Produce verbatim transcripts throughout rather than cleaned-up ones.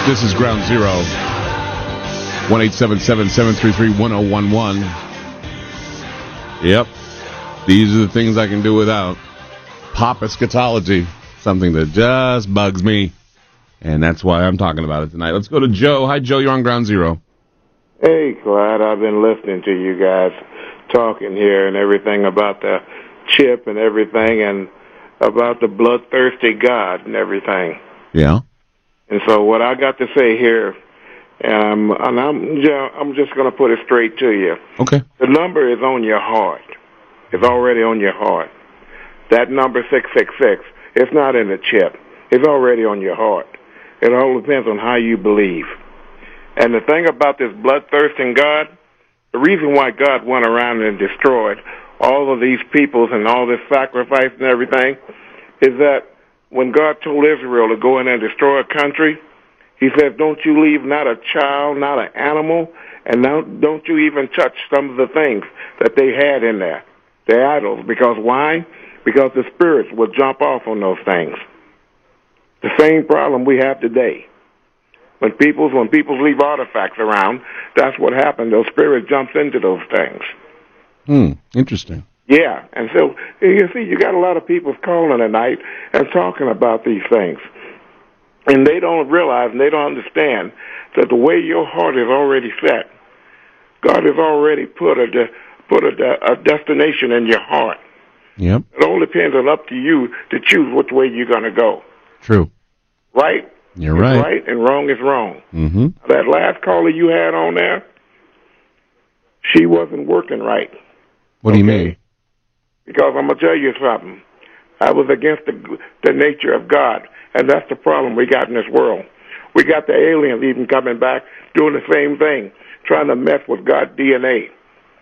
This is Ground Zero. one eight seven seven, seven three three, one zero one one. Yep. These are the things I can do without. Pop eschatology. Something that just bugs me. And that's why I'm talking about it tonight. Let's go to Joe. Hi, Joe. You're on Ground Zero. Hey, Clyde. I've been listening to you guys talking here and everything about the chip and everything and about the bloodthirsty God and everything. Yeah. And so what I got to say here, um, and I'm, yeah, I'm just going to put it straight to you. Okay. The number is on your heart. It's already on your heart. That number six six six, it's not in the chip. It's already on your heart. It all depends on how you believe. And the thing about this bloodthirsting God, the reason why God went around and destroyed all of these peoples and all this sacrifice and everything is that when God told Israel to go in and destroy a country, he said, don't you leave not a child, not an animal, and don't, don't you even touch some of the things that they had in there, the idols. Because why? Because the spirits will jump off on those things. The same problem we have today. When people, when people leave artifacts around, that's what happened. Those spirits jumps into those things. Hmm, interesting. Yeah, and so you see, you got a lot of people calling tonight and talking about these things, and they don't realize and they don't understand that the way your heart is already set, God has already put a de- put a, de- a destination in your heart. Yep. It all depends on up to you to choose which way you're going to go. True. Right? You're is right. Right, and wrong is wrong. Mm-hmm. That last caller you had on there, she wasn't working right. What do you mean? Because I'm going to tell you something. I was against the, the nature of God, and that's the problem we got in this world. We got the aliens even coming back, doing the same thing, trying to mess with God's D N A.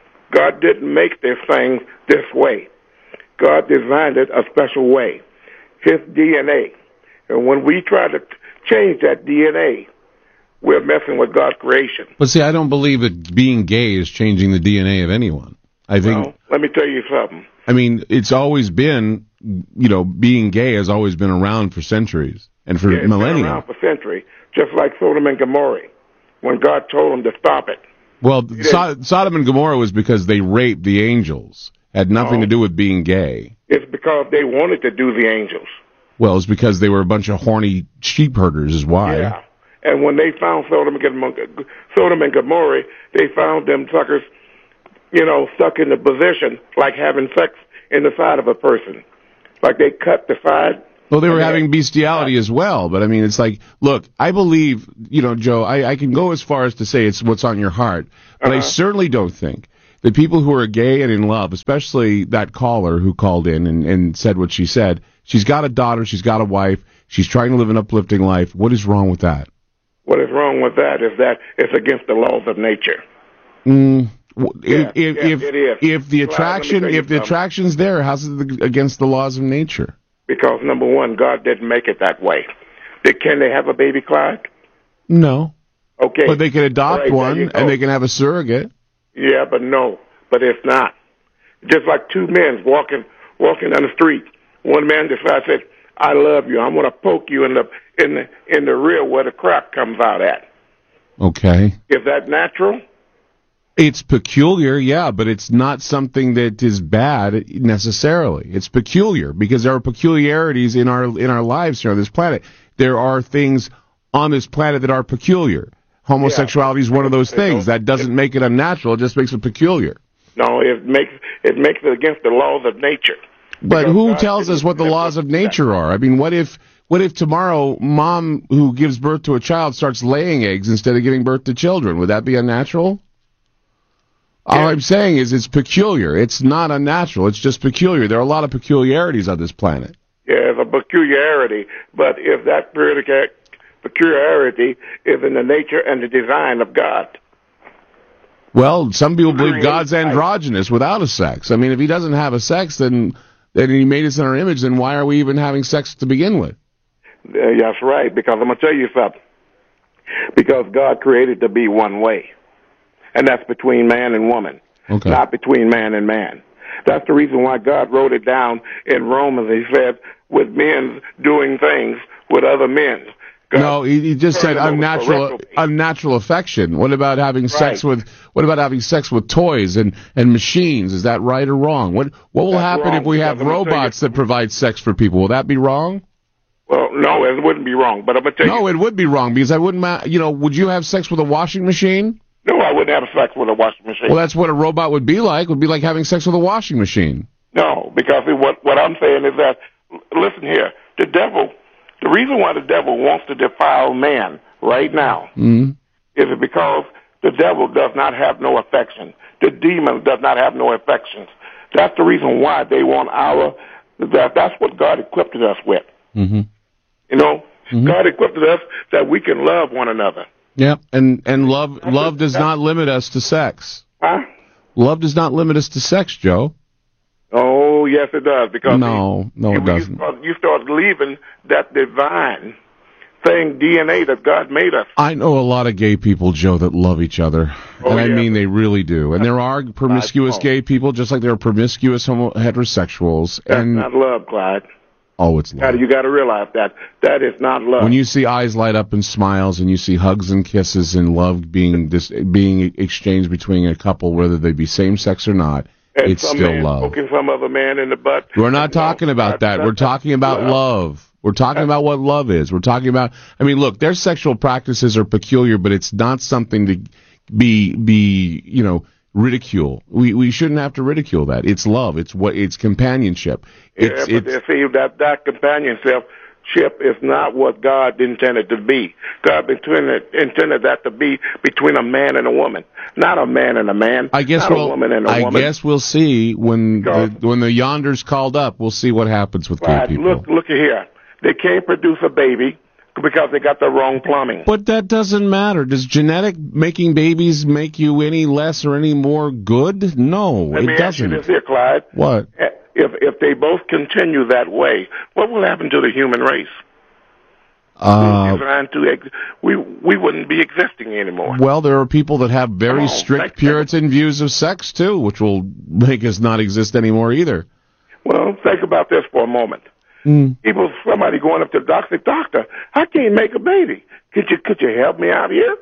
God didn't make this thing this way. God designed it a special way, his D N A. And when we try to change that D N A, we're messing with God's creation. But see, I don't believe that being gay is changing the D N A of anyone. I think. Well, let me tell you something. I mean, it's always been, you know, being gay has always been around for centuries and for yeah, it's millennia. Been around for centuries, just like Sodom and Gomorrah, when God told them to stop it. Well, so- Sodom and Gomorrah was because they raped the angels. Had nothing no, to do with being gay. It's because they wanted to do the angels. Well, it's because they were a bunch of horny sheep herders is why. Yeah. And when they found Sodom and Gomorrah, Sodom and Gomorrah, they found them suckers, you know, stuck in the position like having sex in the side of a person. Like they cut the side. Well, they were having bestiality as well. But, I mean, it's like, look, I believe, you know, Joe, I, I can go as far as to say it's what's on your heart. But uh-huh. I certainly don't think that people who are gay and in love, especially that caller who called in and, and said what she said, she's got a daughter, she's got a wife, she's trying to live an uplifting life. What is wrong with that? What is wrong with that is that it's against the laws of nature. Mm, yeah, if if yeah, if, it is. if the Well, attraction if the attraction's there, how's it against the laws of nature? Because number one, God didn't make it that way. They, can they have a baby, Clyde? No. Okay. But they can adopt right, one and they can have a surrogate. Yeah, but no, but it's not. Just like two men walking walking down the street. One man decides, said, I love you. I'm going to poke you in the in the in the rear where the crack comes out at. Okay. Is that natural? It's peculiar, yeah, but it's not something that is bad necessarily. It's peculiar because there are peculiarities in our in our lives here on this planet. There are things on this planet that are peculiar. Homosexuality yeah. is one of those things. That doesn't make it unnatural. It just makes it peculiar. No, it makes it makes it against the laws of nature. But who God tells us what the laws of nature are? I mean, what if what if tomorrow mom who gives birth to a child starts laying eggs instead of giving birth to children? Would that be unnatural? Yeah. All I'm saying is it's peculiar. It's not unnatural. It's just peculiar. There are a lot of peculiarities on this planet. Yeah, it's a peculiarity. But if that peculiarity is in the nature and the design of God. Well, some people believe God's androgynous without a sex. I mean, if he doesn't have a sex, then then he made us in our image, then why are we even having sex to begin with? Uh, that's right, because I'm going to tell you something. Because God created to be one way, and that's between man and woman, okay. not between man and man. That's the reason why God wrote it down in Romans. He said, with men doing things with other men, God no, he, he just said turned them over to unnatural, parental peace. unnatural affection. What about having sex Right. with? What about having sex with toys and, and machines? Is that right or wrong? What what will That's happen wrong, if we have because I'm gonna tell robots you- that provide sex for people? Will that be wrong? Well, no, it wouldn't be wrong, but I'm gonna tell No, you. it would be wrong because I wouldn't. Ma- you know, would you have sex with a washing machine? No, I wouldn't have sex with a washing machine. Well, that's what a robot would be like. Would be like having sex with a washing machine. No, because it, what what I'm saying is that, listen here, the devil, the reason why the devil wants to defile man right now Mm-hmm. is it because the devil does not have no affection. The demon does not have no affections. That's the reason why they want our. That that's what God equipped us with. Mm-hmm. You know, Mhm. God equipped us that we can love one another. Yeah, and and love That's love a- does that's- not limit us to sex. Huh? Love does not limit us to sex, Joe. Oh, yes, it does. Because No, no, it you, doesn't. You start, you start believing that divine thing, D N A that God made us. I know a lot of gay people, Joe, that love each other, Oh, and I yeah. mean they really do. And there are promiscuous oh. gay people, just like there are promiscuous homo- heterosexuals. That's and not love, Clyde. oh, it's Gotta- love. You got to realize that that is not love. When you see eyes light up and smiles, and you see hugs and kisses and love being this being exchanged between a couple, whether they be same sex or not, and it's some still man love. poking some other man in the butt. We're not No, talking about that. that- We're talking about love. We're talking about what love is. We're talking about. I mean, look, their sexual practices are peculiar, but it's not something to be be you know ridicule. We we shouldn't have to ridicule that. It's love. It's what. It's companionship. It's yeah, but it's. they see that that companionship is not what God intended to be. God intended intended that to be between a man and a woman, not a man and a man. I guess not we'll. a woman and a I woman. guess we'll see when the, God. when the yonder's called up. We'll see what happens with gay Right, people. look, look here. They can't produce a baby because they got the wrong plumbing. But that doesn't matter. Does genetic making babies make you any less or any more good? No, Let it me ask you doesn't. this here, Clyde. What? If if they both continue that way, what will happen to the human race? Uh, Designed to ex- we we wouldn't be existing anymore. well, there are people that have Come very on, strict like- Puritan views of sex too, which will make us not exist anymore either. Well, think about this for a moment. Mm. People, somebody going up to the doctor, doctor, I can't make a baby. Could you could you help me out here?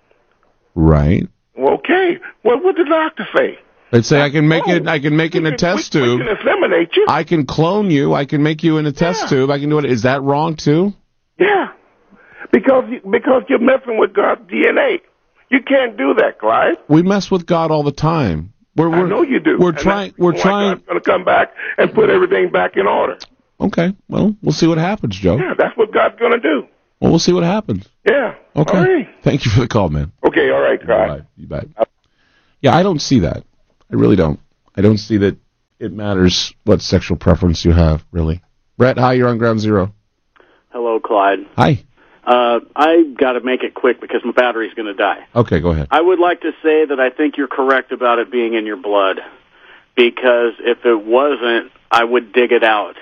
Right. Well, okay. Well, what did the doctor say? They'd say I can make Oh, it. I can make it in we a can- test we, tube. We can inseminate you. I can clone you. I can make you in a test Yeah. tube. I can do it. Is that wrong too? Yeah, because you, because you're messing with God's D N A. You can't do that, Clyde. We mess with God all the time. We're, we're, I know you do. We're And trying. that's We're why trying. God's going to come back and put everything back in order. Okay. Well, we'll see what happens, Joe. Yeah, that's what God's going to do. Well, we'll see what happens. Yeah. Okay. All right. Thank you for the call, man. Okay. All right, Clyde. Bye. You bet. Yeah, I don't see that. I really don't. I don't see that it matters what sexual preference you have, really. Brett, hi, you're on Ground Zero. Hello, Clyde. Hi. Uh, I got to make it quick because my battery's going to die. Okay, go ahead. I would like to say that I think you're correct about it being in your blood, because if it wasn't, I would dig it out.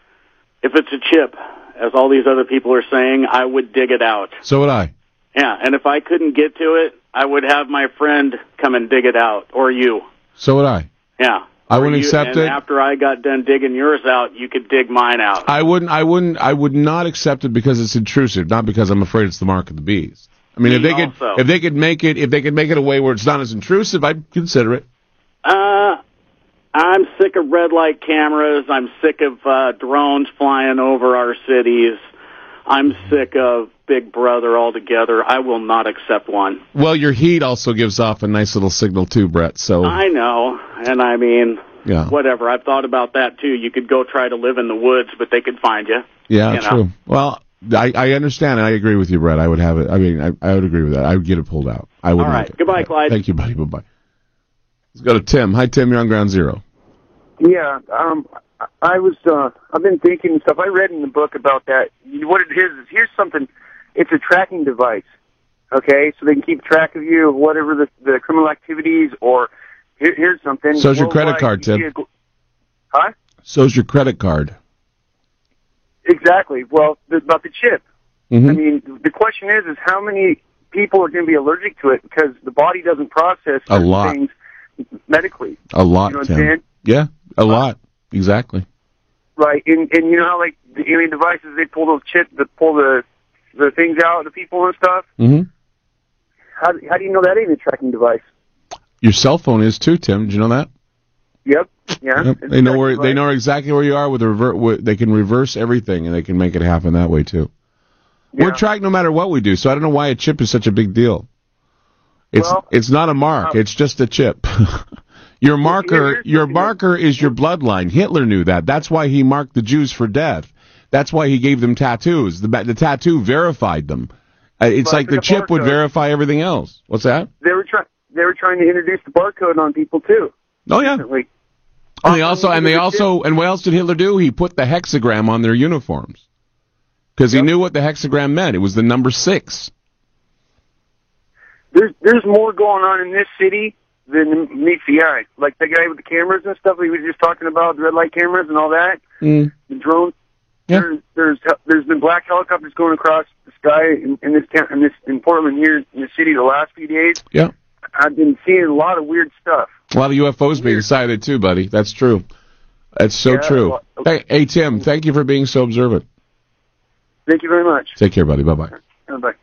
If it's a chip, as all these other people are saying, I would dig it out. So would I. Yeah, and if I couldn't get to it, I would have my friend come and dig it out, or you. So would I. Yeah. I Or wouldn't you- accept and it. after I got done digging yours out, you could dig mine out. I wouldn't. I wouldn't. I would not accept it because it's intrusive, not because I'm afraid it's the mark of the beast. I mean, if Me they could, also. if they could make it, if they could make it a way where it's not as intrusive, I'd consider it. Uh, I'm sick of red light cameras. I'm sick of uh, drones flying over our cities. I'm sick of Big Brother altogether. I will not accept one. Well, your heat also gives off a nice little signal too, Brett. So I know, and I mean, yeah, whatever. I've thought about that too. You could go try to live in the woods, but they could find you. yeah, you know. true. Well, I, I understand and I agree with you, Brett. I would have it. I mean, I, I would agree with that. I would get it pulled out. I would. All right. like it. Goodbye, Clyde. Thank you, buddy. Bye bye. Let's go to Tim. Hi, Tim. You're on Ground Zero. Yeah, um, I was, uh, I've been thinking and stuff. I read in the book about that. What it is, is here's something, it's a tracking device, okay? So they can keep track of you, whatever the, the criminal activities, or here, here's something. So's your credit worldwide, card, Tim. you see a- Huh? So's your credit card. Exactly. Well, there's about the chip. Mm-hmm. I mean, the question is, is how many people are going to be allergic to it because the body doesn't process A certain lot. things medically. A lot, You know what Tim. I'm saying? Yeah, a lot. Exactly. Right, and and you know how like the alien devices, they pull those chips, that pull the the things out to people and stuff. Mm-hmm. How how do you know that ain't a tracking device? Your cell phone is too, Tim. Did you know that? Yep. Yeah. Yep. They know where device. They know exactly where you are with the revert. They can reverse everything, and they can make it happen that way too. Yeah. We're tracked no matter what we do, so I don't know why a chip is such a big deal. It's well, it's not a mark. Uh, it's just a chip. Your marker, your marker is your bloodline. Hitler knew that. That's why he marked the Jews for death. That's why he gave them tattoos. The, the tattoo verified them. Uh, it's like the chip would verify everything else. What's that? They were trying. They were trying to introduce the barcode on people too. Oh yeah. Recently. And they also, and they also, and what else did Hitler do? He put the hexagram on their uniforms because he yep. knew what the hexagram meant. It was the number six. There's there's more going on in this city than meets the eye. Like the guy with the cameras and stuff he was just talking about, the red light cameras and all that, mm. the drones. Yeah. There's, there's there's been black helicopters going across the sky in, in this town, in this in Portland here in the city the last few days. Yeah, I've been seeing a lot of weird stuff. A lot of U F Os weird. being sighted too, buddy. That's true. That's so yeah, true. Well, okay. Hey, hey, Tim, thank you for being so observant. Thank you very much. Take care, buddy. Bye bye. Bye bye.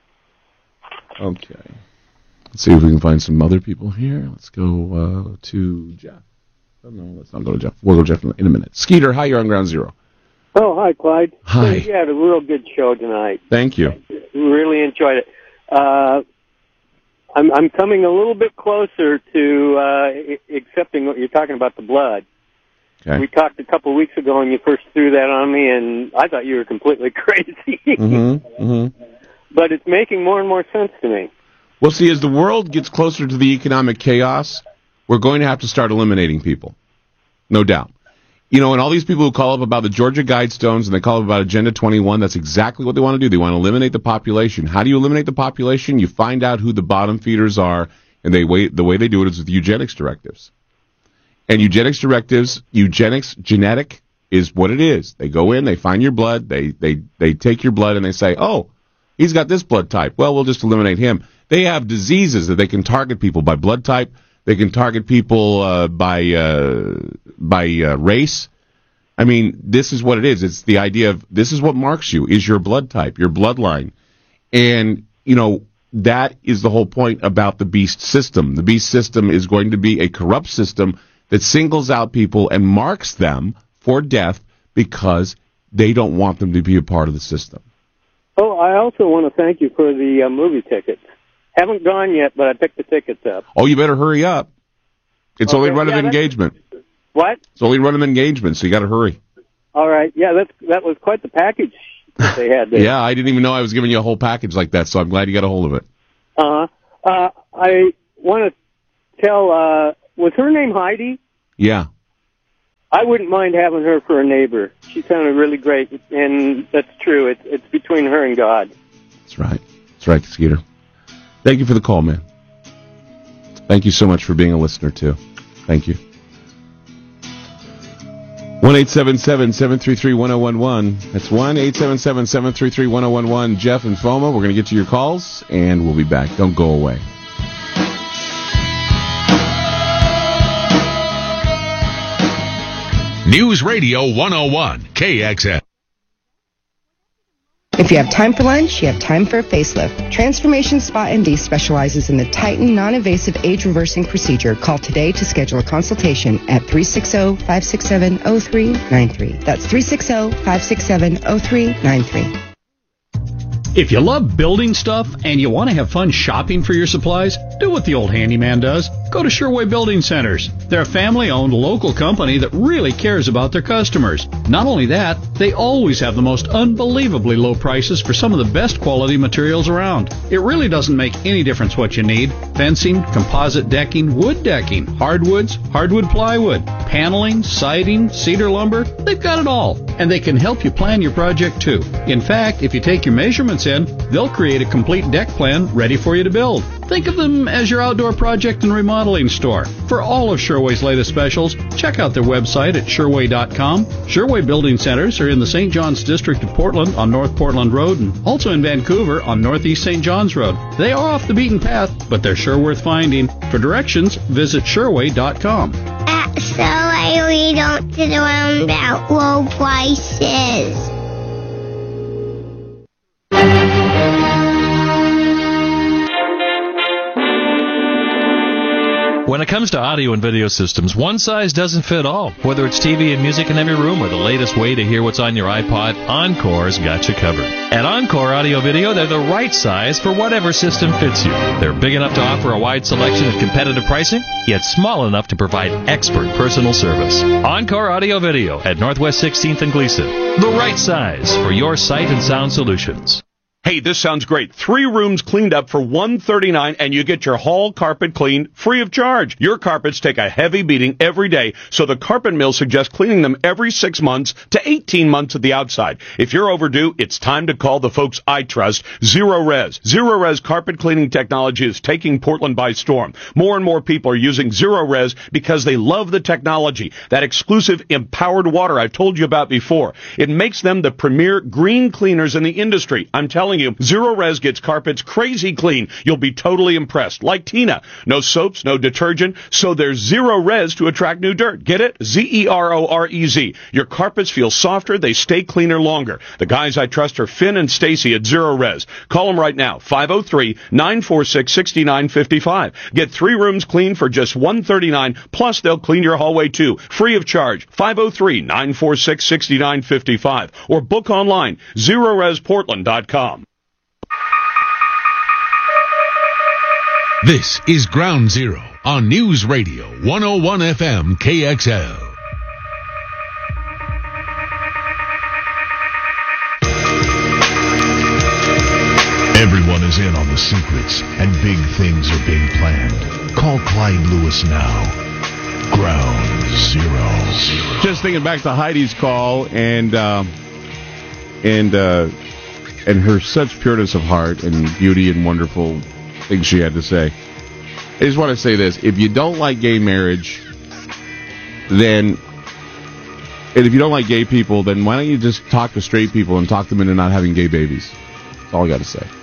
Okay. Let's see if we can find some other people here. Let's go uh, to Jeff. Oh, no, let's not go to Jeff. We'll go to Jeff in a minute. Skeeter, hi, you're on Ground Zero. Oh, hi, Clyde. Hi. You had a real good show tonight. Thank you. Really enjoyed it. Uh, I'm, I'm coming a little bit closer to uh, accepting what you're talking about, the blood. Okay. We talked a couple of weeks ago, and you first threw that on me, and I thought you were completely crazy. mm-hmm, mm-hmm. But it's making more and more sense to me. Well, see, as the world gets closer to the economic chaos, we're going to have to start eliminating people. No doubt. You know, and all these people who call up about the Georgia Guidestones and they call up about Agenda twenty-one, that's exactly what they want to do. They want to eliminate the population. How do you eliminate the population? You find out who the bottom feeders are, and they wait, the way they do it is with eugenics directives. And eugenics directives, eugenics, genetic, is what it is. They go in, they find your blood, they, they, they take your blood, and they say, oh, he's got this blood type. Well, we'll just eliminate him. They have diseases that they can target people by blood type. They can target people uh, by uh, by uh, race. I mean, this is what it is. It's the idea of this is what marks you, is your blood type, your bloodline. And, you know, that is the whole point about the beast system. The beast system is going to be a corrupt system that singles out people and marks them for death because they don't want them to be a part of the system. Oh, I also want to thank you for the uh, movie tickets. Haven't gone yet, but I picked the tickets up. Oh, you better hurry up. It's okay. only run of yeah, engagement. What? It's only run of engagement, so you got to hurry. All right. Yeah, that's that was quite the package that they had there. Yeah, I didn't even know I was giving you a whole package like that, so I'm glad you got a hold of it. Uh-huh. Uh, I want to tell, uh, was her name Heidi? Yeah. I wouldn't mind having her for a neighbor. She sounded really great, and that's true. It's, it's between her and God. That's right. That's right, Skeeter. Thank you for the call, man. Thank you so much for being a listener, too. Thank you. one eight seven seven, seven three three, one zero one one. That's one eight seven seven, seven three three, one zero one one. Jeff and Foma, we're going to get to your calls, and we'll be back. Don't go away. News Radio one oh one, K X S. If you have time for lunch, you have time for a facelift. Transformation Spa M D specializes in the Titan non-invasive age-reversing procedure. Call today to schedule a consultation at three six zero, five six seven, zero three nine three. That's three six zero, five six seven, zero three nine three. If you love building stuff and you want to have fun shopping for your supplies, do what the old handyman does. Go to Sherway Building Centers. They're a family-owned local company that really cares about their customers. Not only that, they always have the most unbelievably low prices for some of the best quality materials around. It really doesn't make any difference what you need. Fencing, composite decking, wood decking, hardwoods, hardwood plywood, paneling, siding, cedar lumber, they've got it all. And they can help you plan your project too. In fact, if you take your measurements in, they'll create a complete deck plan ready for you to build. Think of them as your outdoor project and remodeling store. For all of Sherway's latest specials, check out their website at sherway dot com. Sherway Building Centers are in the Saint John's District of Portland on North Portland Road and also in Vancouver on Northeast Saint John's Road. They are off the beaten path, but they're sure worth finding. For directions, visit sherway dot com. At Sherway, we don't sit around about low prices. comes to audio and video systems, one size doesn't fit all. Whether it's T V and music in every room or the latest way to hear what's on your iPod, Encore's got you covered. At Encore Audio Video, they're the right size for whatever system fits you. They're big enough to offer a wide selection at competitive pricing, yet small enough to provide expert personal service. Encore Audio Video at Northwest sixteenth and Gleason. The right size for your sight and sound solutions. Hey, this sounds great. Three rooms cleaned up for one hundred thirty-nine dollars, and you get your hall carpet cleaned free of charge. Your carpets take a heavy beating every day, so the Carpet Mill suggests cleaning them every six months to eighteen months at the outside. If you're overdue, it's time to call the folks I trust, Zero Res. Zero Res carpet cleaning technology is taking Portland by storm. More and more people are using Zero Res because they love the technology, that exclusive empowered water I've told you about before. It makes them the premier green cleaners in the industry. I'm telling you, Zero Res gets carpets crazy clean. You'll be totally impressed. Like Tina. No soaps, no detergent, so there's Zero Res to attract new dirt. Get it? Z E R O R E Z. Your carpets feel softer, they stay cleaner longer. The guys I trust are Finn and Stacy at Zero Res. Call them right now, five oh three, nine four six, six nine five five. Get three rooms clean for just one hundred thirty-nine dollars, plus they'll clean your hallway too, free of charge. five oh three, nine four six, six nine five five. Or book online, zero res portland dot com. This is Ground Zero on News Radio one oh one F M K X L. Everyone is in on the secrets, and big things are being planned. Call Clyde Lewis now. Ground Zero. Just thinking back to Heidi's call and uh, and uh, and her such pureness of heart and beauty and wonderful things she had to say. I just want to say this. If you don't like gay marriage, then, and if you don't like gay people, then why don't you just talk to straight people and talk them into not having gay babies? That's all I got to say.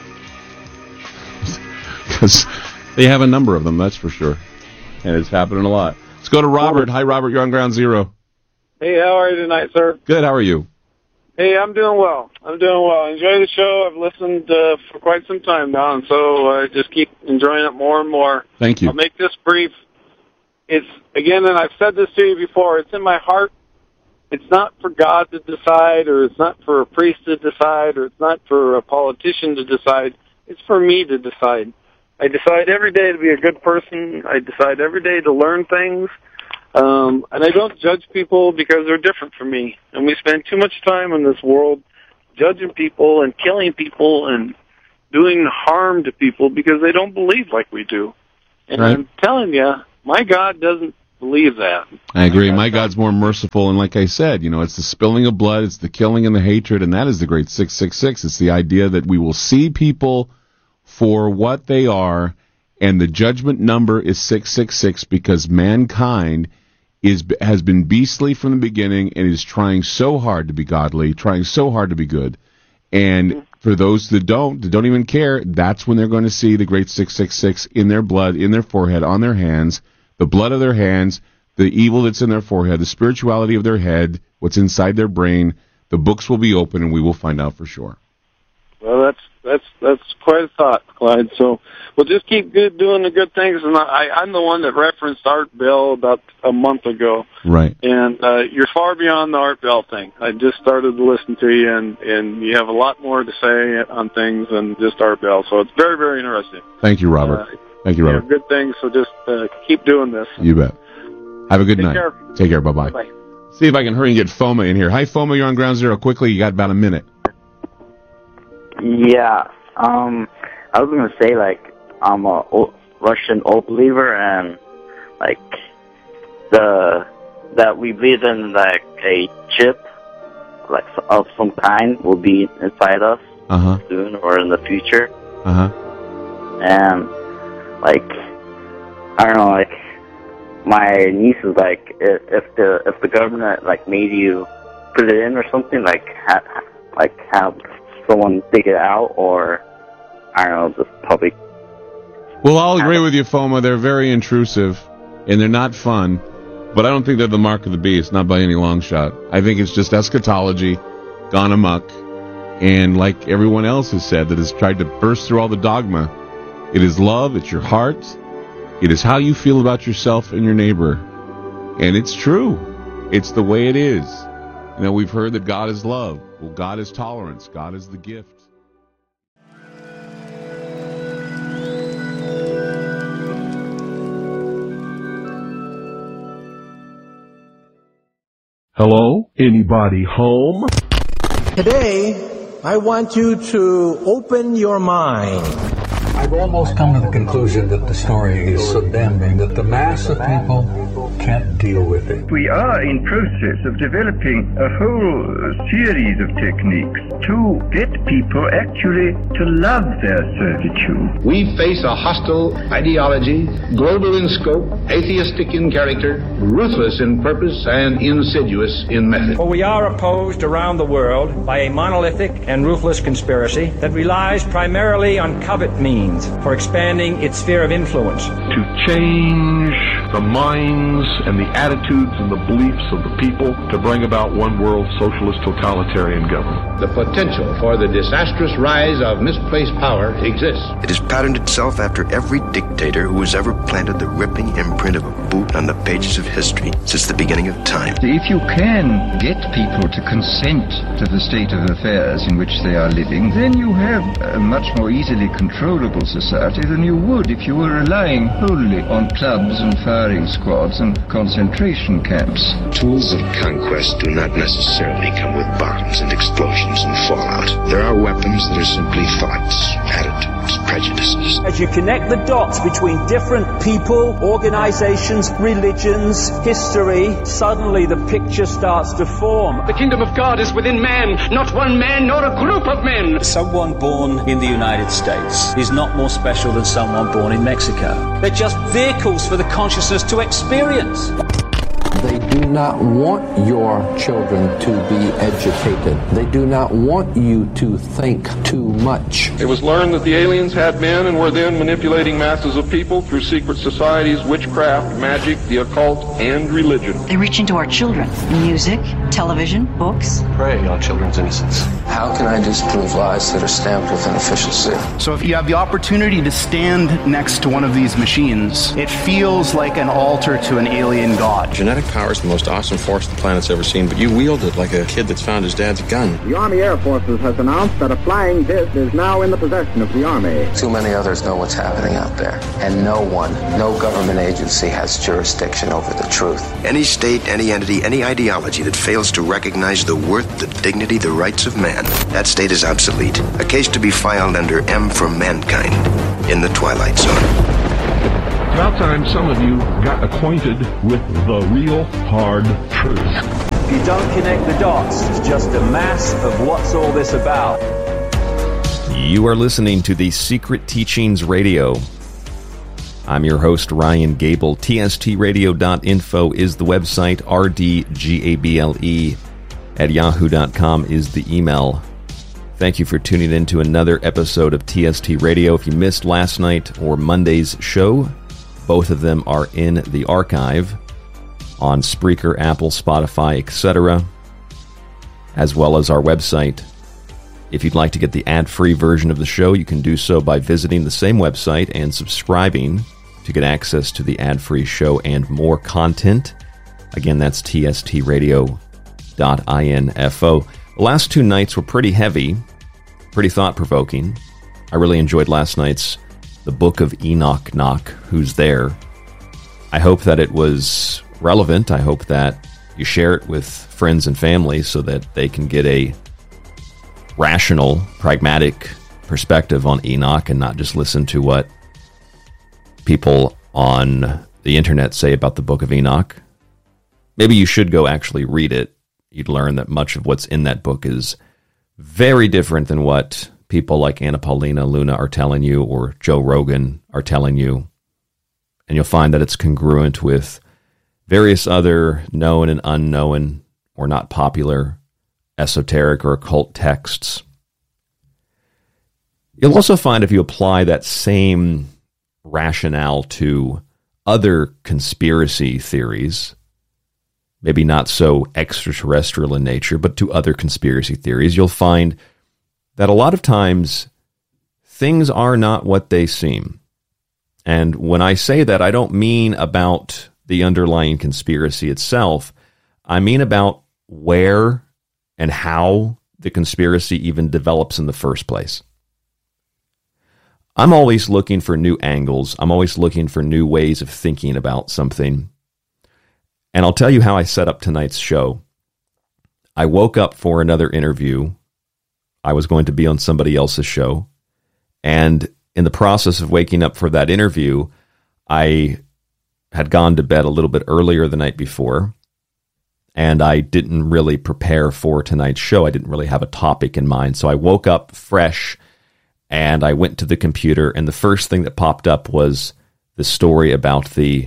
Because they have a number of them, that's for sure. And it's happening a lot. Let's go to Robert. Hi, Robert. You're on Ground Zero. Hey, how are you tonight, sir? Good. How are you? Hey, I'm doing well. I'm doing well. Enjoy the show. I've listened uh, for quite some time now, and so I uh, just keep enjoying it more and more. Thank you. I'll make this brief. It's, again, and I've said this to you before, it's in my heart. It's not for God to decide, or it's not for a priest to decide, or it's not for a politician to decide. It's for me to decide. I decide every day to be a good person. I decide every day to learn things. Um, and I don't judge people because they're different from me. And we spend too much time in this world judging people and killing people and doing harm to people because they don't believe like we do. And right. I'm telling you, my God doesn't believe that. I agree. My God's more merciful. And like I said, you know, it's the spilling of blood, it's the killing and the hatred, and that is the great six six six. It's the idea that we will see people for what they are, and the judgment number is six six six because mankind is has been beastly from the beginning and is trying so hard to be godly, trying so hard to be good. And for those that don't, that don't even care, that's when they're going to see the great six six six in their blood, in their forehead, on their hands, the blood of their hands, the evil that's in their forehead, the spirituality of their head, what's inside their brain. The books will be open and we will find out for sure. Well, that's that's that's quite a thought, Clyde. So we'll just keep good, doing the good things. And I, I'm the one that referenced Art Bell about a month ago. Right. And uh, you're far beyond the Art Bell thing. I just started to listen to you, and, and you have a lot more to say on things than just Art Bell. So it's very, very interesting. Thank you, Robert. Uh, Thank you, Robert. You have good things, so just uh, keep doing this. You bet. Have a good Take night. Care. Take care. Bye-bye. Bye-bye. See if I can hurry and get Foma in here. Hi, Foma. You're on Ground Zero. Quickly, you got about a minute. Yeah, um, I was gonna say, like, I'm a o- Russian old believer, and, like, the, that we believe in, like, a chip, like, of some kind will be inside us uh-huh. soon or in the future. Uh-huh. And, like, I don't know, like, my niece is like, if, if the, if the government, like, made you put it in or something, like, ha- like, have someone dig it out, or I don't know, just public. Well, I'll agree with you, Foma. They're very intrusive, and they're not fun, but I don't think they're the mark of the beast, not by any long shot. I think it's just eschatology gone amok, and like everyone else has said that has tried to burst through all the dogma, it is love, it's your heart, It is how you feel about yourself and your neighbor. And it's true. It's the way it is. You know, we've heard that God is love. Well, God is tolerance. God is the gift. Hello? Anybody home? Today, I want you to open your mind. I've almost come to the conclusion that the story is so damning that the mass of people can't deal with it. We are in process of developing a whole series of techniques to get people actually to love their servitude. We face a hostile ideology, global in scope, atheistic in character, ruthless in purpose, and insidious in method. For we are opposed around the world by a monolithic and ruthless conspiracy that relies primarily on covert means for expanding its sphere of influence. To change the minds and the attitudes and the beliefs of the people to bring about one world socialist totalitarian government. The potential for the disastrous rise of misplaced power exists. It has patterned itself after every dictator who has ever planted the ripping imprint of a boot on the pages of history since the beginning of time. If you can get people to consent to the state of affairs in which they are living, then you have a much more easily controllable society than you would if you were relying wholly on clubs and firing squads and concentration camps. Tools of conquest do not necessarily come with bombs and explosions and fallout. There are weapons that are simply thoughts, attitudes, prejudices. As you connect the dots between different people, organizations, religions, history, suddenly the picture starts to form. The kingdom of God is within man, not one man nor a group of men. Someone born in the United States is not more special than someone born in Mexico. They're just vehicles for the consciousness to experience. They do not want your children to be educated. They do not want you to think too much. It was learned that the aliens had been and were then manipulating masses of people through secret societies, witchcraft, magic, the occult, and religion. They reach into our children. Music, television, books. Prey on children's innocence. How can I disprove lies that are stamped with an official seal? So if you have the opportunity to stand next to one of these machines, it feels like an altar to an alien god. Genetic power is the most awesome force the planet's ever seen, but you wield it like a kid that's found his dad's gun. The Army Air Forces has announced that a flying disc is now in the possession of the Army. Too many others know what's happening out there, and no one, no government agency has jurisdiction over the truth. Any state, any entity, any ideology that fails to recognize the worth, the dignity, the rights of man, that state is obsolete. A case to be filed under M for Mankind in the Twilight Zone. About time some of you got acquainted with the real hard truth. If you don't connect the dots, it's just a mass of what's all this about. You are listening to the Secret Teachings Radio. I'm your host, Ryan Gable. T S T radio dot info is the website. R D G A B L E at yahoo dot com is the email. Thank you for tuning in to another episode of T S T Radio. If you missed last night or Monday's show, both of them are in the archive on Spreaker, Apple, Spotify, et cetera, as well as our website. If you'd like to get the ad-free version of the show, you can do so by visiting the same website and subscribing to get access to the ad-free show and more content. Again, that's T S T radio dot info. The last two nights were pretty heavy, pretty thought-provoking. I really enjoyed last night's The Book of Enoch Knock, Who's There? I hope that it was relevant. I hope that you share it with friends and family so that they can get a rational, pragmatic perspective on Enoch and not just listen to what people on the internet say about the Book of Enoch. Maybe you should go actually read it. You'd learn that much of what's in that book is very different than what people like Anna Paulina Luna are telling you or Joe Rogan are telling you. And you'll find that it's congruent with various other known and unknown or not popular esoteric or occult texts. You'll also find if you apply that same rationale to other conspiracy theories, maybe not so extraterrestrial in nature, but to other conspiracy theories, you'll find that a lot of times things are not what they seem. And when I say that, I don't mean about the underlying conspiracy itself. I mean about where and how the conspiracy even develops in the first place. I'm always looking for new angles. I'm always looking for new ways of thinking about something. And I'll tell you how I set up tonight's show. I woke up for another interview. I was going to be on somebody else's show. And in the process of waking up for that interview, I had gone to bed a little bit earlier the night before. And I didn't really prepare for tonight's show. I didn't really have a topic in mind. So I woke up fresh and I went to the computer. And the first thing that popped up was the story about the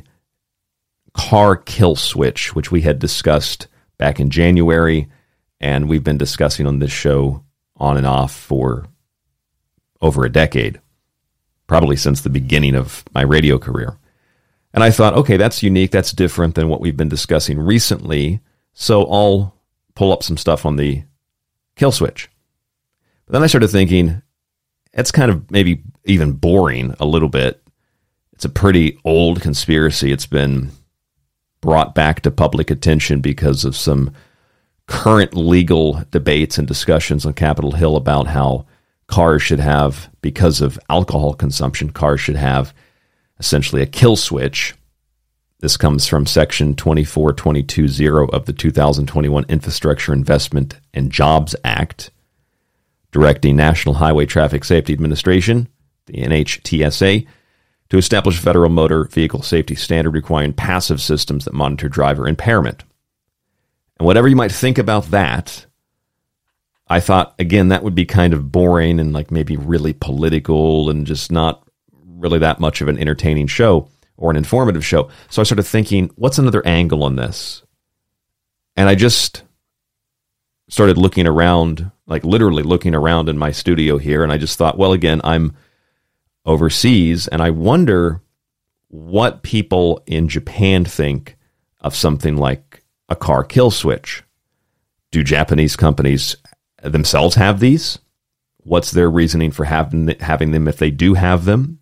car kill switch, which we had discussed back in January. And we've been discussing on this show on and off for over a decade, probably since the beginning of my radio career. And I thought, okay, that's unique. That's different than what we've been discussing recently. So I'll pull up some stuff on the kill switch. But then I started thinking, it's kind of maybe even boring a little bit. It's a pretty old conspiracy. It's been brought back to public attention because of some current legal debates and discussions on Capitol Hill about how cars should have, because of alcohol consumption, cars should have essentially a kill switch. This comes from Section twenty-four twenty-two zero of the two thousand twenty-one Infrastructure Investment and Jobs Act, directing National Highway Traffic Safety Administration, the N H T S A, to establish a federal motor vehicle safety standard requiring passive systems that monitor driver impairment. And whatever you might think about that, I thought, again, that would be kind of boring and like maybe really political and just not really that much of an entertaining show or an informative show. So I started thinking, what's another angle on this? And I just started looking around, like literally looking around in my studio here. And I just thought, well, again, I'm overseas and I wonder what people in Japan think of something like a car kill switch. Do Japanese companies themselves have these? What's their reasoning for having having them if they do have them?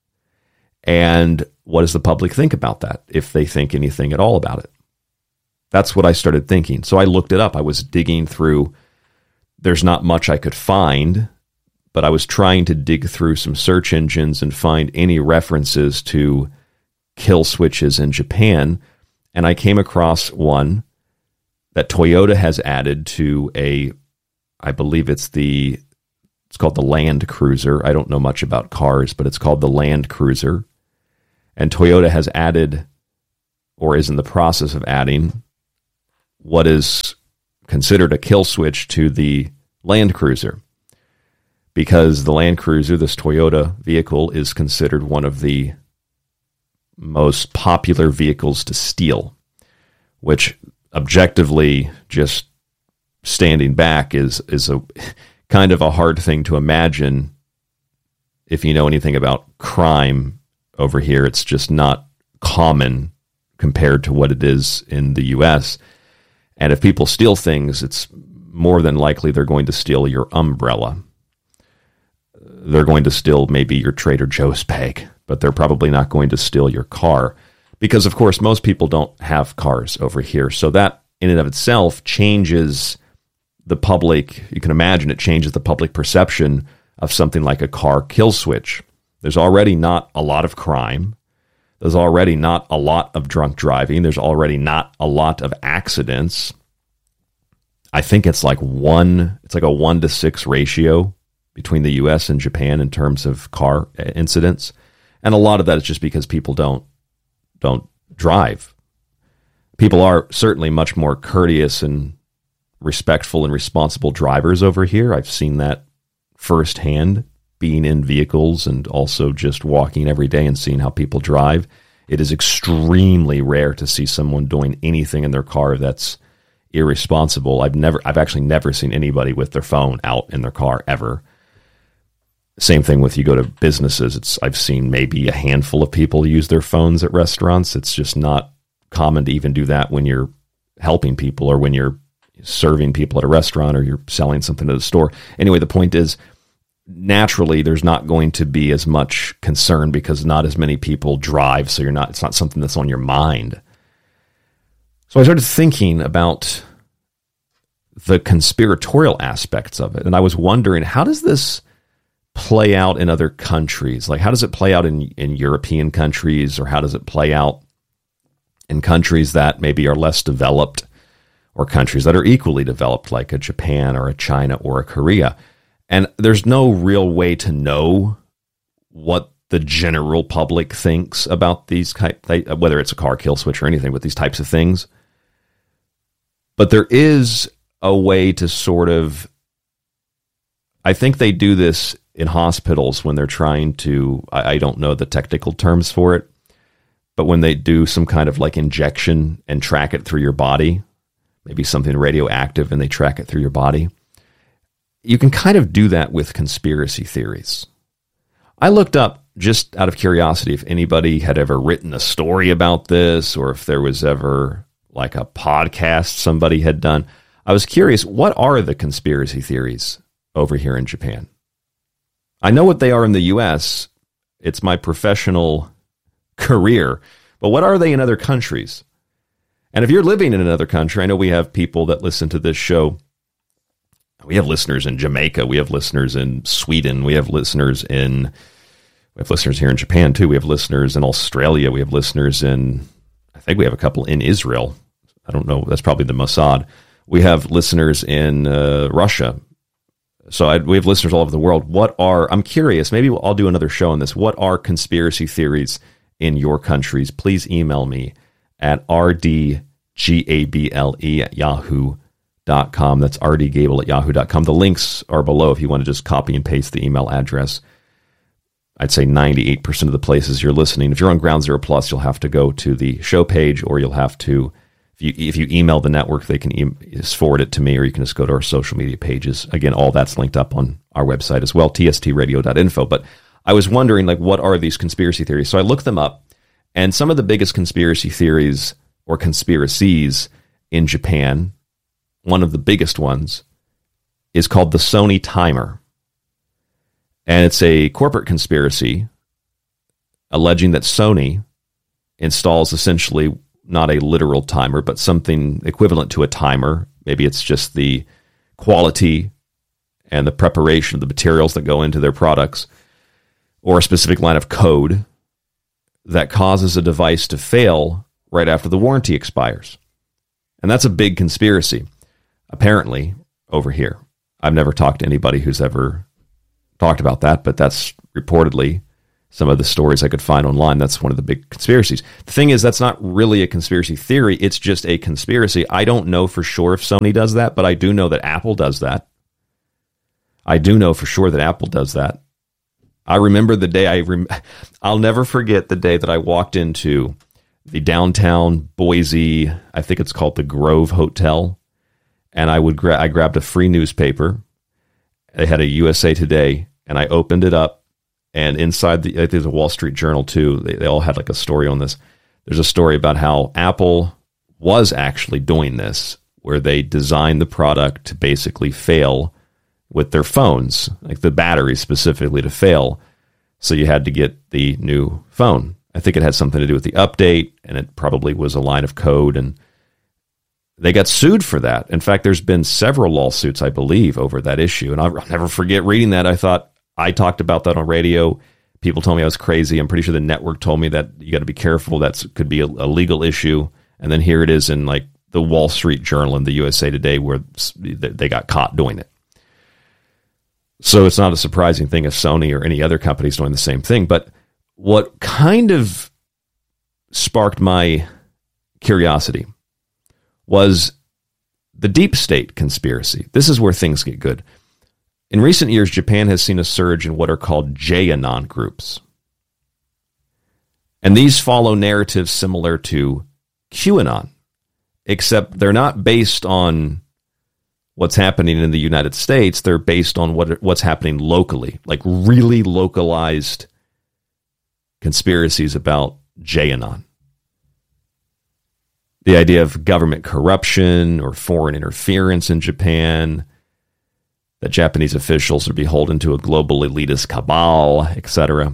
And what does the public think about that, if they think anything at all about it? That's what I started thinking. So I looked it up. I was digging through. There's not much I could find, but I was trying to dig through some search engines and find any references to kill switches in Japan. And I came across one that Toyota has added to a, I believe it's the, it's called the Land Cruiser. I don't know much about cars, but it's called the Land Cruiser. And Toyota has added, or is in the process of adding, what is considered a kill switch to the Land Cruiser. Because the Land Cruiser, this Toyota vehicle, is considered one of the most popular vehicles to steal, which objectively, just standing back, is is a kind of a hard thing to imagine if you know anything about crime over here. It's just not common compared to what it is in the U S. And if people steal things, it's more than likely they're going to steal your umbrella. They're going to steal maybe your Trader Joe's bag, but they're probably not going to steal your car. Because, of course, most people don't have cars over here. So that in and of itself changes the public. You can imagine it changes the public perception of something like a car kill switch. There's already not a lot of crime. There's already not a lot of drunk driving. There's already not a lot of accidents. I think it's like one, it's like a one to six ratio between the U S and Japan in terms of car incidents. And a lot of that is just because people don't, don't drive. People are certainly much more courteous and respectful and responsible drivers over here. I've seen that firsthand, being in vehicles and also just walking every day and seeing how people drive. It is extremely rare to see someone doing anything in their car that's irresponsible. I've never, I've actually never seen anybody with their phone out in their car ever. Same thing with you go to businesses. It's, I've seen maybe a handful of people use their phones at restaurants. It's just not common to even do that when you're helping people or when you're serving people at a restaurant or you're selling something at a store. Anyway, the point is, naturally there's not going to be as much concern because not as many people drive, so you're not it's not something that's on your mind. So I started thinking about the conspiratorial aspects of it, and I was wondering, how does this play out in other countries? Like, how does it play out in, in European countries, or how does it play out in countries that maybe are less developed, or countries that are equally developed, like a Japan or a China or a Korea? And there's no real way to know what the general public thinks about these, whether it's a car kill switch or anything, with these types of things. But there is a way to sort of, I think they do this in hospitals when they're trying to, I, I don't know the technical terms for it, but when they do some kind of like injection and track it through your body, maybe something radioactive, and they track it through your body, you can kind of do that with conspiracy theories. I looked up, just out of curiosity, if anybody had ever written a story about this, or if there was ever like a podcast somebody had done. I was curious, what are the conspiracy theories over here in Japan? I know what they are in the U S. It's my professional career. But what are they in other countries? And if you're living in another country, I know we have people that listen to this show. We have listeners in Jamaica. We have listeners in Sweden. We have listeners in, we have listeners here in Japan too. We have listeners in Australia. We have listeners in, I think we have a couple in Israel. I don't know. That's probably the Mossad. We have listeners in uh, Russia. So I, we have listeners all over the world. What are, I'm curious, maybe I'll do another show on this. What are conspiracy theories in your countries? Please email me at r d gable at yahoo dot com. That's rdgable at yahoo dot com. The links are below if you want to just copy and paste the email address. I'd say ninety-eight percent of the places you're listening. If you're on Ground Zero Plus, you'll have to go to the show page, or you'll have to, if you if you email the network, they can e- just forward it to me, or you can just go to our social media pages. Again, all that's linked up on our website as well, t s t radio dot info. But I was wondering, like, what are these conspiracy theories? So I looked them up, and some of the biggest conspiracy theories or conspiracies in Japan, one of the biggest ones, is called the Sony timer. And it's a corporate conspiracy alleging that Sony installs essentially not a literal timer, but something equivalent to a timer. Maybe it's just the quality and the preparation of the materials that go into their products, or a specific line of code that causes a device to fail right after the warranty expires. And that's a big conspiracy, apparently, over here. I've never talked to anybody who's ever talked about that, but that's reportedly some of the stories I could find online. That's one of the big conspiracies. The thing is, that's not really a conspiracy theory. It's just a conspiracy. I don't know for sure if Sony does that, but I do know that Apple does that. I do know for sure that Apple does that. I remember the day I rem- I'll never forget the day that I walked into the downtown Boise, I think it's called the Grove Hotel, and I would gra- I grabbed a free newspaper. They had a U S A Today, and I opened it up, and inside the, I think there's a Wall Street Journal too. They, they all had like a story on this. There's a story about how Apple was actually doing this, where they designed the product to basically fail with their phones, like the battery specifically to fail. So you had to get the new phone. I think it had something to do with the update, and it probably was a line of code, and they got sued for that. In fact, there's been several lawsuits, I believe, over that issue. And I'll never forget reading that. I thought, I talked about that on radio. People told me I was crazy. I'm pretty sure the network told me that you got to be careful. That could be a, a legal issue. And then here it is in like the Wall Street Journal and the U S A Today, where they got caught doing it. So it's not a surprising thing if Sony or any other company is doing the same thing. But what kind of sparked my curiosity was the deep state conspiracy. This is where things get good. In recent years, Japan has seen a surge in what are called J-Anon groups. And these follow narratives similar to QAnon, except they're not based on what's happening in the United States. They're based on what what's happening locally, like really localized conspiracies about J-Anon. The idea of government corruption or foreign interference in Japan, that Japanese officials are beholden to a global elitist cabal, et cetera.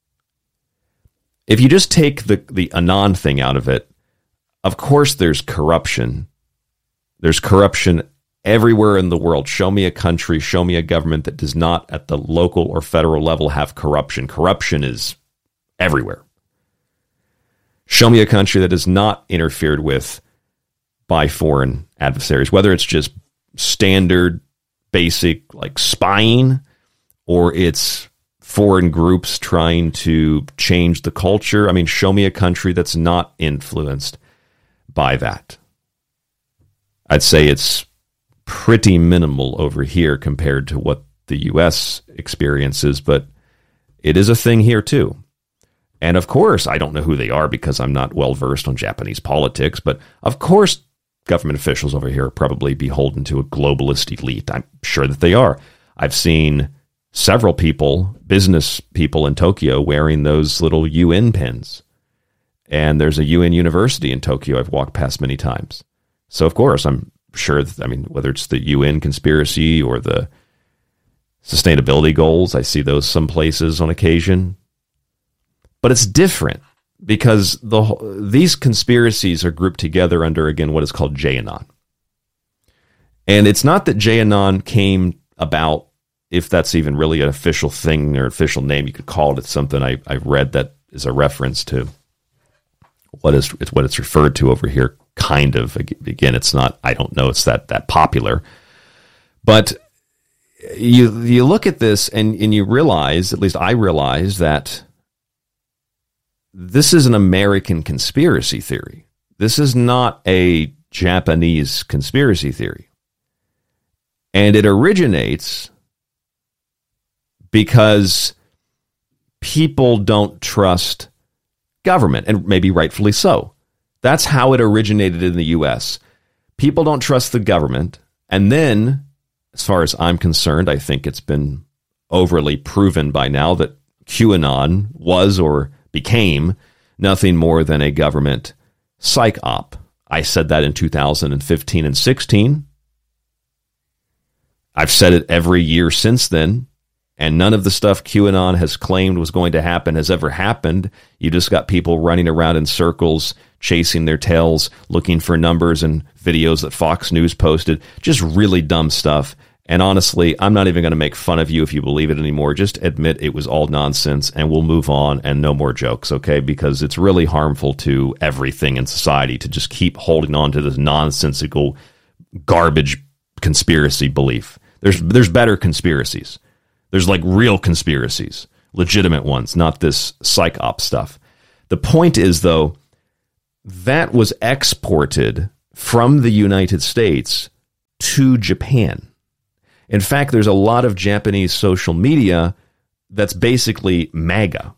If you just take the, the Annan thing out of it, of course there's corruption. There's corruption everywhere in the world. Show me a country, show me a government that does not at the local or federal level have corruption. Corruption is everywhere. Show me a country that is not interfered with by foreign adversaries, whether it's just standard, basic, like spying, or it's foreign groups trying to change the culture. I mean, show me a country that's not influenced by that. I'd say it's pretty minimal over here compared to what the U S experiences, but it is a thing here too. And of course, I don't know who they are because I'm not well versed on Japanese politics, but of course, government officials over here are probably beholden to a globalist elite. I'm sure that they are. I've seen several people, business people in Tokyo, wearing those little U N pins. And there's a U N university in Tokyo I've walked past many times. So, of course, I'm sure that, I mean, whether it's the U N conspiracy or the sustainability goals, I see those some places on occasion. But it's different because the these conspiracies are grouped together under, again, what is called J-Anon. And it's not that J-Anon came about, if that's even really an official thing or official name, you could call it. It's something I, I read that is a reference to what is it's what it's referred to over here, kind of. Again, it's not, I don't know, it's that that popular. But you you look at this and, and you realize, at least I realize, that this is an American conspiracy theory. This is not a Japanese conspiracy theory. And it originates because people don't trust government, and maybe rightfully so. That's how it originated in the U S. People don't trust the government, and then, as far as I'm concerned, I think it's been overly proven by now that QAnon was or became nothing more than a government psych op. I said that in two thousand fifteen and sixteen. I've said it every year since then, and none of the stuff QAnon has claimed was going to happen has ever happened. You just got people running around in circles, chasing their tails, looking for numbers and videos that Fox News posted. Just really dumb stuff. And honestly, I'm not even going to make fun of you if you believe it anymore. Just admit it was all nonsense, and we'll move on and no more jokes, okay? Because it's really harmful to everything in society to just keep holding on to this nonsensical garbage conspiracy belief. There's there's better conspiracies. There's like real conspiracies, legitimate ones, not this psych op stuff. The point is, though, that was exported from the United States to Japan. In fact, there's a lot of Japanese social media that's basically MAGA.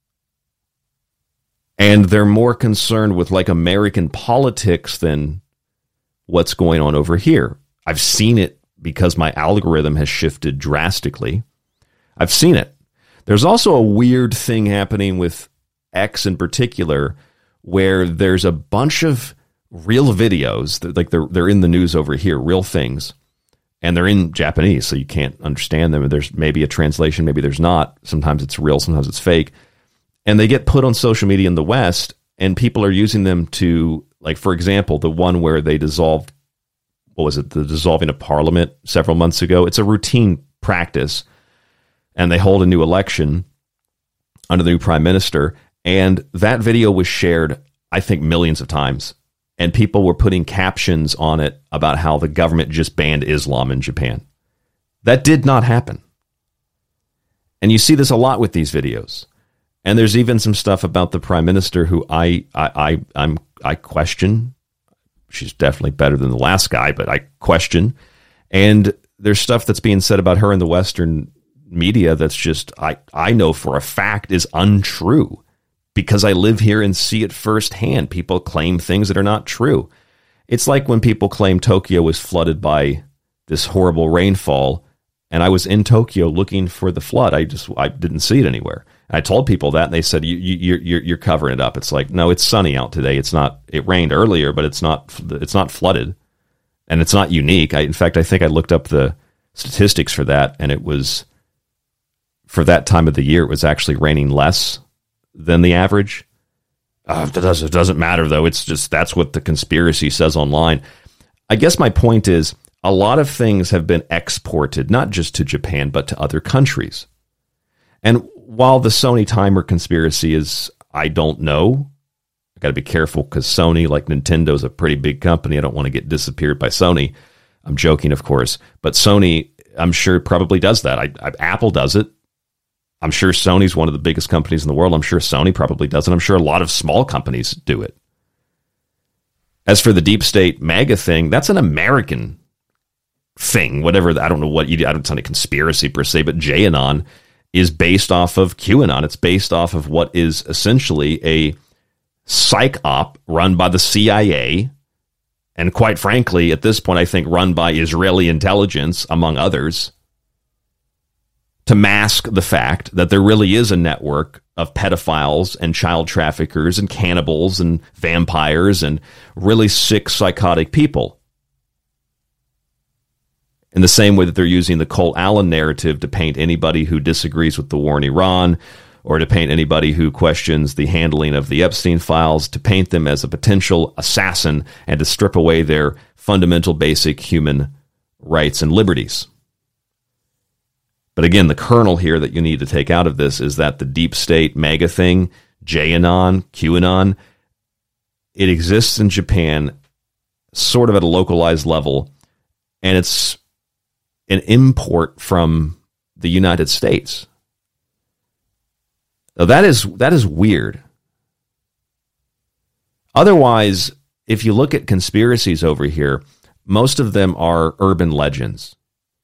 And they're more concerned with like American politics than what's going on over here. I've seen it because my algorithm has shifted drastically. I've seen it. There's also a weird thing happening with X in particular, where there's a bunch of real videos that, like they're they're in the news over here, real things. And they're in Japanese, so you can't understand them. There's maybe a translation, maybe there's not. Sometimes it's real, sometimes it's fake. And they get put on social media in the West, and people are using them to, like, for example, the one where they dissolved, what was it, the dissolving of Parliament several months ago. It's a routine practice, and they hold a new election under the new prime minister. And that video was shared, I think, millions of times. And people were putting captions on it about how the government just banned Islam in Japan. That did not happen. And you see this a lot with these videos. And there's even some stuff about the prime minister who I I, I I'm I question. She's definitely better than the last guy, but I question. And there's stuff that's being said about her in the Western media that's just I, I know for a fact is untrue. Because I live here and see it firsthand. People claim things that are not true. It's like when people claim Tokyo was flooded by this horrible rainfall, and I was in Tokyo looking for the flood. I just I didn't see it anywhere. I told people that, and they said, you, you, you're you're covering it up. It's like, no, it's sunny out today. It's not. It rained earlier, but it's not. It's not flooded, and it's not unique. I, in fact, I think I looked up the statistics for that, and it was, for that time of the year, it was actually raining less than the average. Uh, it, doesn't, it doesn't matter, though. It's just, that's what the conspiracy says online. I guess my point is, a lot of things have been exported, not just to Japan, but to other countries. And while the Sony timer conspiracy is, I don't know, I got to be careful because Sony, like Nintendo, is a pretty big company. I don't want to get disappeared by Sony. I'm joking, of course. But Sony, I'm sure, probably does that. I, I, Apple does it. I'm sure Sony's one of the biggest companies in the world. I'm sure Sony probably does it. I'm sure a lot of small companies do it. As for the deep state MAGA thing, that's an American thing. Whatever, I don't know what you. I don't sound a conspiracy per se, but JAnon is based off of QAnon. It's based off of what is essentially a psych op run by the C I A, and quite frankly, at this point, I think run by Israeli intelligence, among others, to mask the fact that there really is a network of pedophiles and child traffickers and cannibals and vampires and really sick, psychotic people. In the same way that they're using the Cole Allen narrative to paint anybody who disagrees with the war in Iran, or to paint anybody who questions the handling of the Epstein files, to paint them as a potential assassin and to strip away their fundamental basic human rights and liberties. But again, the kernel here that you need to take out of this is that the deep state MAGA thing, JAnon, QAnon, it exists in Japan sort of at a localized level, and it's an import from the United States. Now that is that is weird. Otherwise, if you look at conspiracies over here, most of them are urban legends.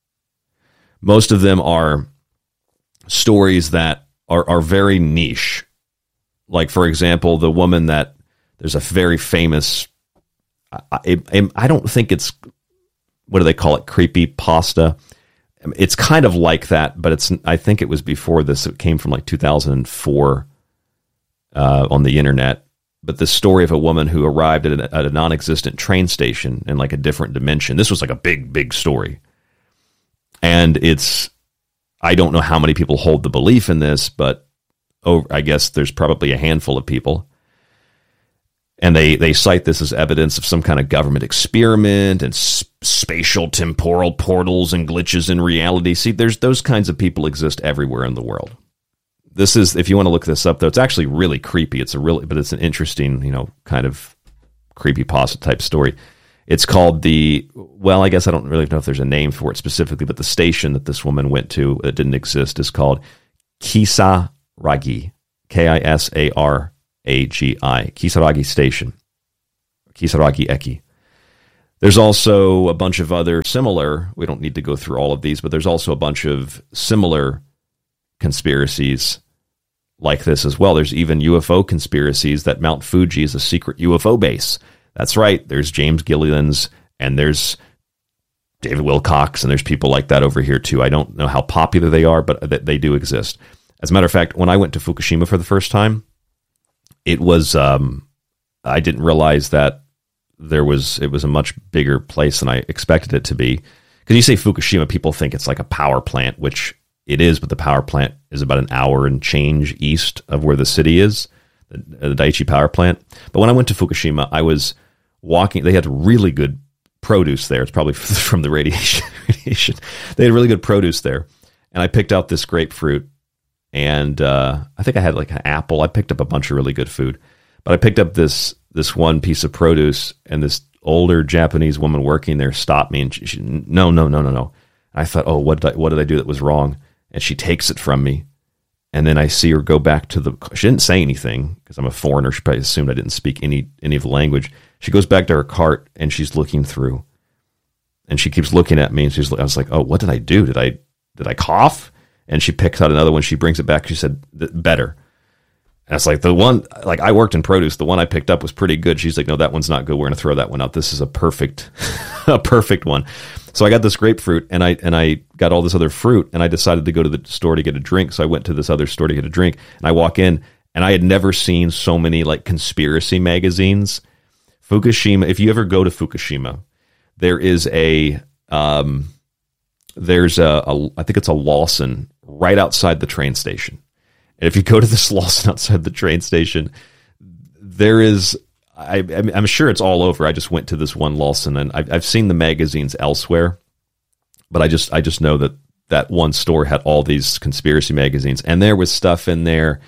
Most of them are stories that are, are very niche. Like, for example, the woman that, there's a very famous, I, I, I don't think it's, what do they call it, creepy pasta. It's kind of like that, but it's, I think it was before this. It came from like two thousand four uh, on the internet. But the story of a woman who arrived at a, at a non-existent train station in like a different dimension. This was like a big, big story. And it's, I don't know how many people hold the belief in this, but oh, I guess there's probably a handful of people. And they, they cite this as evidence of some kind of government experiment and sp- spatial temporal portals and glitches in reality. See, there's those kinds of people exist everywhere in the world. This is, if you want to look this up, though, it's actually really creepy. It's a really, but it's an interesting, you know, kind of creepypasta type story. It's called the, well, I guess I don't really know if there's a name for it specifically, but the station that this woman went to that didn't exist is called Kisaragi, K I S A R A G I, Kisaragi Station, Kisaragi Eki. There's also a bunch of other similar, we don't need to go through all of these, but there's also a bunch of similar conspiracies like this as well. There's even U F O conspiracies that Mount Fuji is a secret U F O base. That's right. There's James Gilliland's, and there's David Wilcox, and there's people like that over here too. I don't know how popular they are, but they do exist. As a matter of fact, when I went to Fukushima for the first time, it was, um, I didn't realize that there was, it was a much bigger place than I expected it to be. Because you say Fukushima, people think it's like a power plant, which it is, but the power plant is about an hour and change east of where the city is, the, the Daiichi power plant. But when I went to Fukushima, I was walking, they had really good produce there. It's probably from the radiation. radiation. They had really good produce there. And I picked out this grapefruit, and uh, I think I had like an apple. I picked up a bunch of really good food. But I picked up this this one piece of produce, and this older Japanese woman working there stopped me, and she, she no, no, no, no, no. I thought, oh, what did I, what did I do that was wrong? And she takes it from me. And then I see her go back to the, she didn't say anything because I'm a foreigner. She probably assumed I didn't speak any, any of the language. She goes back to her cart and she's looking through, and she keeps looking at me, and she's, I was like, oh, what did I do? Did I, did I cough? And she picks out another one. She brings it back. She said, better. And it's like the one, like I worked in produce. The one I picked up was pretty good. She's like, no, that one's not good. We're going to throw that one out. This is a perfect, a perfect one. So I got this grapefruit, and I and I got all this other fruit, and I decided to go to the store to get a drink. So I went to this other store to get a drink, and I walk in, and I had never seen so many like conspiracy magazines. Fukushima, if you ever go to Fukushima, there is a um, there's a, a, I think it's a Lawson right outside the train station. And if you go to this Lawson outside the train station, there is, I, I'm sure it's all over. I just went to this one Lawson, and I've, I've seen the magazines elsewhere, but I just, I just know that that one store had all these conspiracy magazines, and there was stuff in there.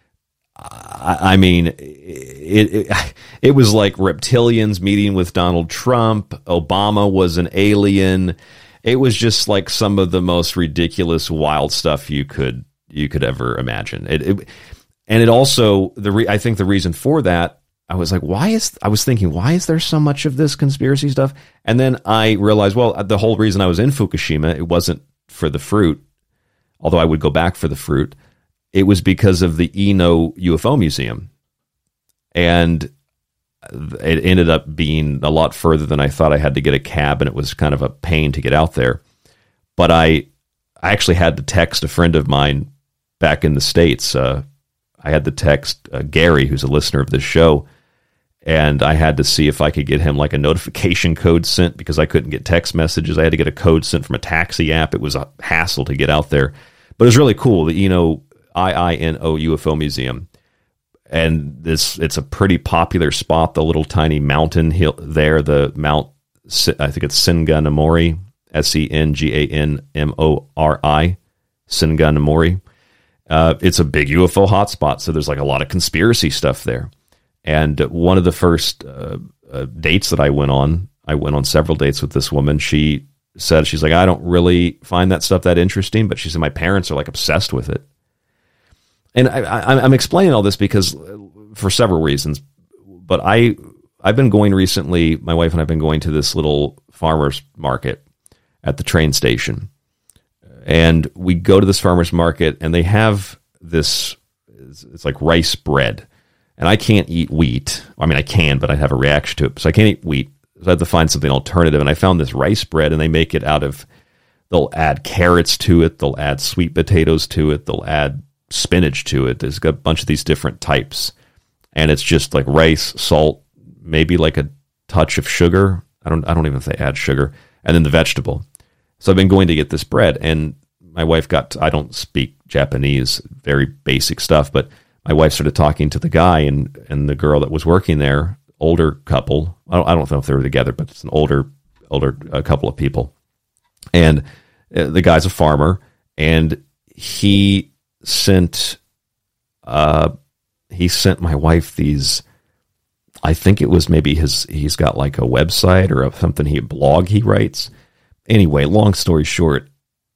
I, I mean, it, it, it was like reptilians meeting with Donald Trump. Obama was an alien. It was just like some of the most ridiculous, wild stuff you could you could ever imagine. It, it and it also the re, I think the reason for that, I was like, why is I was thinking, why is there so much of this conspiracy stuff? And then I realized, well, the whole reason I was in Fukushima, it wasn't for the fruit, although I would go back for the fruit. It was because of the Eno U F O Museum, and it ended up being a lot further than I thought. I had to get a cab, and it was kind of a pain to get out there. But I, I actually had to text a friend of mine back in the States. Uh, I had to text uh, Gary, who's a listener of this show, and I had to see if I could get him like a notification code sent, because I couldn't get text messages. I had to get a code sent from a taxi app. It was a hassle to get out there, but it was really cool. The Eno, I I N O U F O Museum. And this, it's a pretty popular spot, the little tiny mountain hill there, the Mount, I think it's Senganomori, S E N G A N M O R I, Senganomori. Uh, it's a big U F O hotspot, so there's like a lot of conspiracy stuff there. And one of the first uh, uh, dates that I went on, I went on several dates with this woman. She said, she's like, I don't really find that stuff that interesting, but she said, my parents are like obsessed with it. And I, I, I'm explaining all this because for several reasons, but I, I've been going recently, my wife and I have been going to this little farmer's market at the train station. And we go to this farmer's market, and they have this, it's like rice bread. And I can't eat wheat. I mean, I can, but I have a reaction to it. So I can't eat wheat. So I had to find something alternative. And I found this rice bread, and they make it out of, they'll add carrots to it. They'll add sweet potatoes to it. They'll add spinach to it. There's got a bunch of these different types, and it's just like rice, salt, maybe like a touch of sugar. I don't, I don't even know if they add sugar, and then the vegetable. So I've been going to get this bread, and my wife got, I don't speak Japanese, very basic stuff, but my wife started talking to the guy and, and the girl that was working there, older couple. I don't, I don't know if they were together, but it's an older, older uh, couple of people. And uh, the guy's a farmer, and he sent uh he sent my wife these, I think it was maybe his, he's got like a website or a, something, he a blog he writes. Anyway, long story short,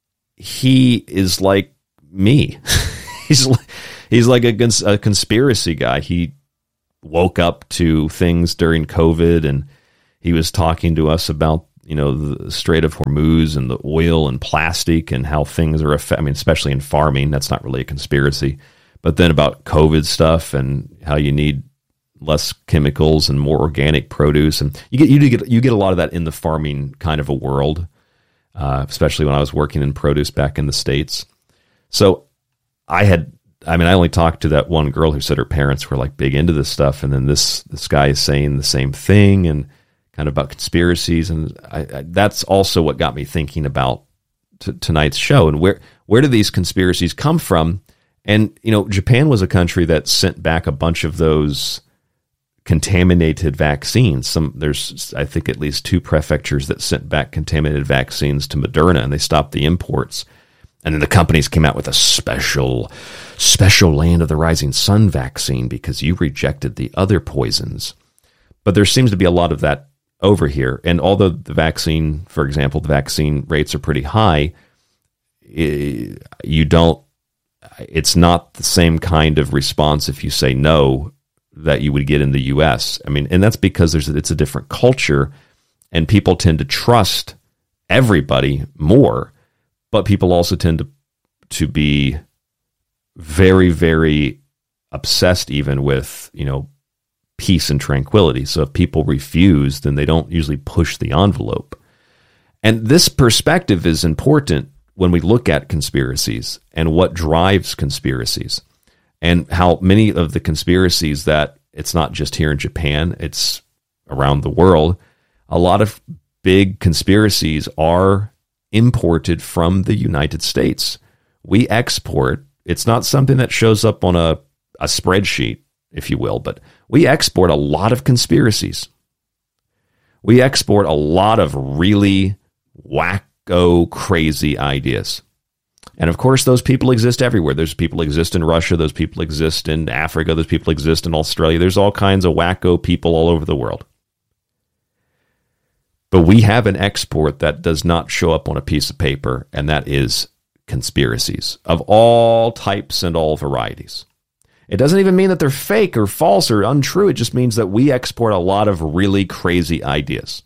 he is like me. he's like, he's like a, cons- a conspiracy guy. He woke up to things during COVID, and he was talking to us about, you know, the Strait of Hormuz and the oil and plastic and how things are, I mean, especially in farming, that's not really a conspiracy, but then about COVID stuff and how you need less chemicals and more organic produce. And you get, you get, you get a lot of that in the farming kind of a world, uh, especially when I was working in produce back in the States. So I had, I mean, I only talked to that one girl who said her parents were like big into this stuff. And then this, this guy is saying the same thing, and kind of about conspiracies, and I, I, that's also what got me thinking about t- tonight's show, and where where do these conspiracies come from? And you know, Japan was a country that sent back a bunch of those contaminated vaccines. Some there's I think at least two prefectures that sent back contaminated vaccines to Moderna, and they stopped the imports. And then the companies came out with a special special Land of the Rising Sun vaccine because you rejected the other poisons. But there seems to be a lot of that over here. And although the vaccine, for example, the vaccine rates are pretty high, you don't, it's not the same kind of response if you say no that you would get in the U S. I mean, and that's because there's it's a different culture, and people tend to trust everybody more, but people also tend to to be very, very obsessed even with, you know, peace and tranquility. So if people refuse, then they don't usually push the envelope. And this perspective is important when we look at conspiracies and what drives conspiracies, and how many of the conspiracies that it's not just here in Japan, it's around the world. A lot of big conspiracies are imported from the United States. We export. It's not something that shows up on a, a spreadsheet, if you will, but we export a lot of conspiracies. We export a lot of really wacko, crazy ideas. And of course, those people exist everywhere. Those people exist in Russia. Those people exist in Africa. Those people exist in Australia. There's all kinds of wacko people all over the world. But we have an export that does not show up on a piece of paper, and that is conspiracies of all types and all varieties. It doesn't even mean that they're fake or false or untrue. It just means that we export a lot of really crazy ideas.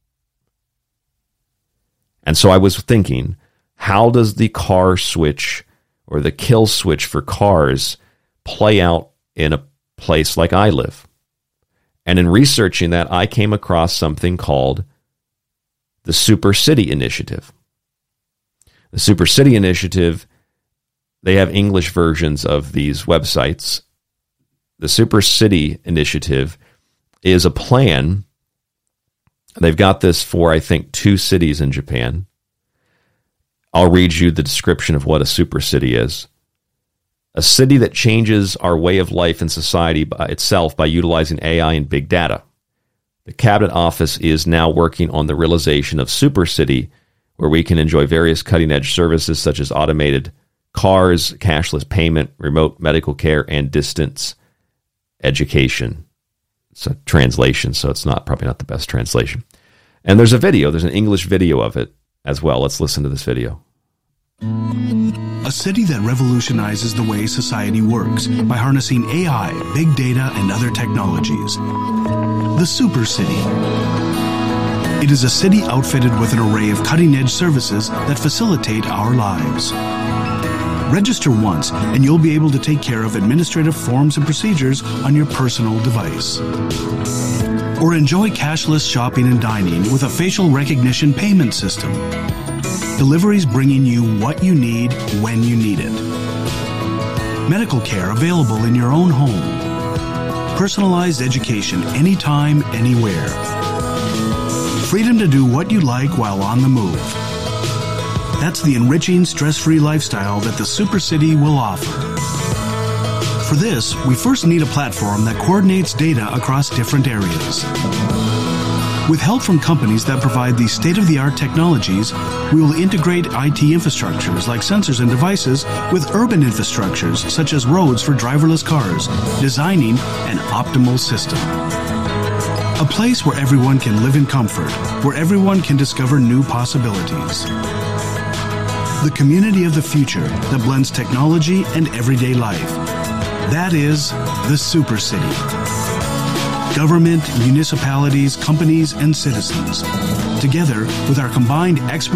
And so I was thinking, how does the car switch or the kill switch for cars play out in a place like I live? And in researching that, I came across something called the Super City Initiative. The Super City Initiative, they have English versions of these websites. The Super City Initiative is a plan. They've got this for, I think, two cities in Japan. I'll read you the description of what a super city is. A city that changes our way of life and society by itself by utilizing A I and big data. The Cabinet Office is now working on the realization of Super City, where we can enjoy various cutting-edge services such as automated cars, cashless payment, remote medical care, and distance education. It's a translation, so it's not probably not the best translation. And there's a video. There's an English video of it as well. Let's listen to this video. A city that revolutionizes the way society works by harnessing A I, big data, and other technologies. The Super City. It is a city outfitted with an array of cutting-edge services that facilitate our lives. Register once, and you'll be able to take care of administrative forms and procedures on your personal device. Or enjoy cashless shopping and dining with a facial recognition payment system. Deliveries bringing you what you need when you need it. Medical care available in your own home. Personalized education anytime, anywhere. Freedom to do what you like while on the move. That's the enriching, stress-free lifestyle that the Super City will offer. For this, we first need a platform that coordinates data across different areas. With help from companies that provide these state-of-the-art technologies, we will integrate I T infrastructures like sensors and devices with urban infrastructures such as roads for driverless cars, designing an optimal system. A place where everyone can live in comfort, where everyone can discover new possibilities. The community of the future that blends technology and everyday life. That is the Super City. Government, municipalities, companies, and citizens, together with our combined expertise